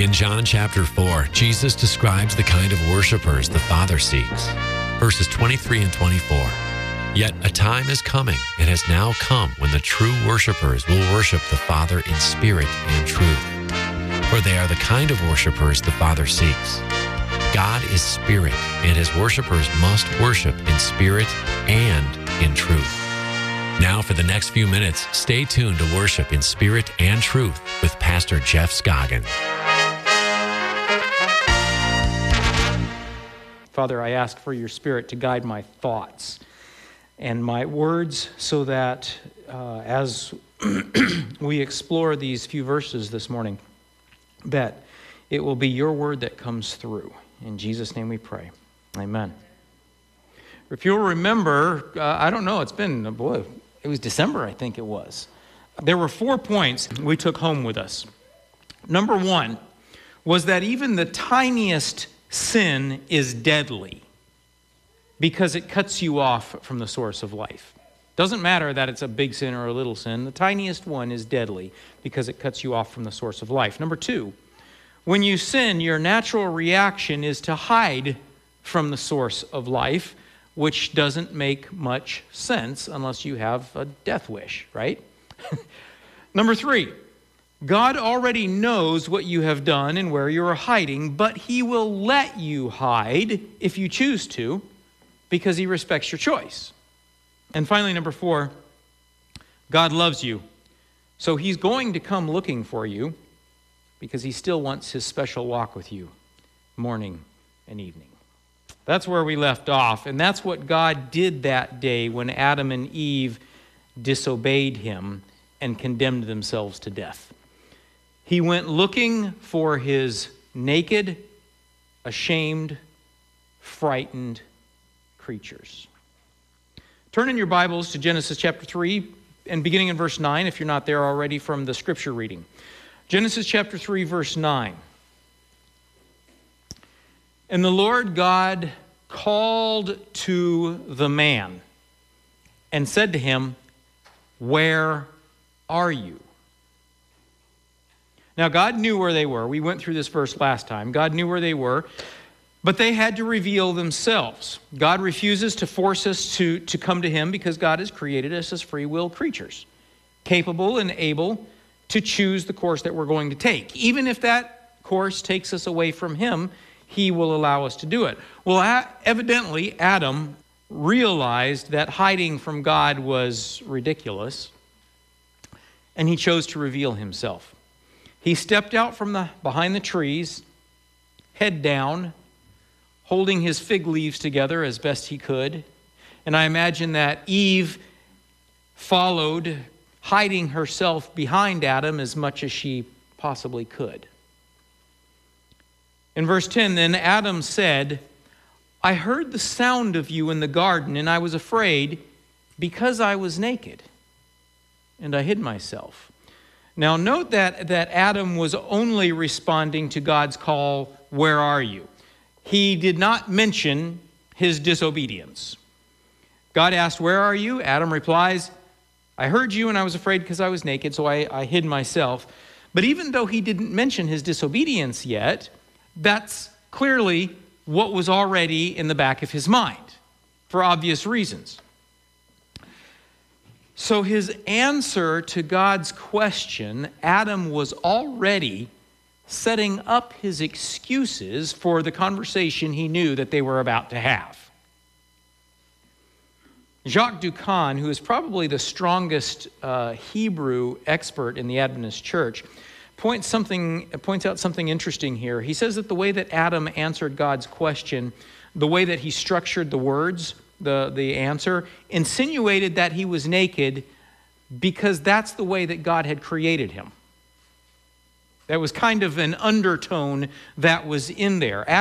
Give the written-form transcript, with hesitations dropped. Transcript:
In John chapter 4, Jesus describes the kind of worshipers the Father seeks. Verses 23 and 24. Yet a time is coming, and has now come, when the true worshipers will worship the Father in spirit and truth. For they are the kind of worshipers the Father seeks. God is spirit, and his worshipers must worship in spirit and in truth. Now for the next few minutes, stay tuned to Worship in Spirit and Truth with Pastor Jeff Scoggin. Father, I ask for your Spirit to guide my thoughts and my words so that as we explore these few verses this morning, that it will be your word that comes through. In Jesus' name we pray. Amen. If you'll remember, I don't know, it was December, I think it was. There were 4 points we took home with us. Number 1 was that even the tiniest sin is deadly because it cuts you off from the source of life. Doesn't matter that it's a big sin or a little sin. The tiniest one is deadly because it cuts you off from the source of life. Number 2, when you sin, your natural reaction is to hide from the source of life, which doesn't make much sense unless you have a death wish, right? Number 3, God already knows what you have done and where you are hiding, but he will let you hide if you choose to, because he respects your choice. And finally, number 4, God loves you, so he's going to come looking for you because he still wants his special walk with you morning and evening. That's where we left off, and that's what God did that day when Adam and Eve disobeyed him and condemned themselves to death. He went looking for his naked, ashamed, frightened creatures. Turn in your Bibles to Genesis chapter 3 and beginning in verse 9 if you're not there already from the scripture reading. Genesis chapter 3 verse 9. And the Lord God called to the man and said to him, "Where are you?" Now, God knew where they were. We went through this verse last time. God knew where they were, but they had to reveal themselves. God refuses to force us to come to him because God has created us as free will creatures, capable and able to choose the course that we're going to take. Even if that course takes us away from him, he will allow us to do it. Well, evidently, Adam realized that hiding from God was ridiculous, and he chose to reveal himself. He stepped out from behind the trees, head down, holding his fig leaves together as best he could. And I imagine that Eve followed, hiding herself behind Adam as much as she possibly could. In verse 10, then Adam said, "I heard the sound of you in the garden, and I was afraid because I was naked, and I hid myself." Now note that Adam was only responding to God's call, "Where are you?" He did not mention his disobedience. God asked, "Where are you?" Adam replies, "I heard you and I was afraid because I was naked, so I hid myself." But even though he didn't mention his disobedience yet, that's clearly what was already in the back of his mind, for obvious reasons. So his answer to God's question, Adam was already setting up his excuses for the conversation he knew that they were about to have. Jacques Ducan, who is probably the strongest Hebrew expert in the Adventist church, points out something interesting here. He says that the way that Adam answered God's question, the way that he structured the words, the answer, insinuated that he was naked because that's the way that God had created him. That was kind of an undertone that was in there.